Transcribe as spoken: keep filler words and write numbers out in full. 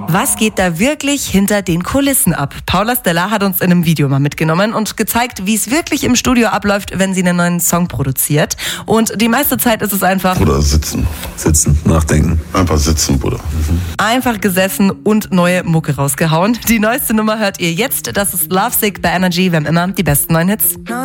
Was geht da wirklich hinter den Kulissen ab? Paula Stella hat uns in einem Video mal mitgenommen und gezeigt, wie es wirklich im Studio abläuft, wenn sie einen neuen Song produziert. Und die meiste Zeit ist es einfach... Bruder, sitzen. Sitzen, nachdenken. Einfach sitzen, Bruder. Mhm. Einfach gesessen und neue Mucke rausgehauen. Die neueste Nummer hört ihr jetzt. Das ist Lovesick bei Energy. Wir haben immer die besten neuen Hits.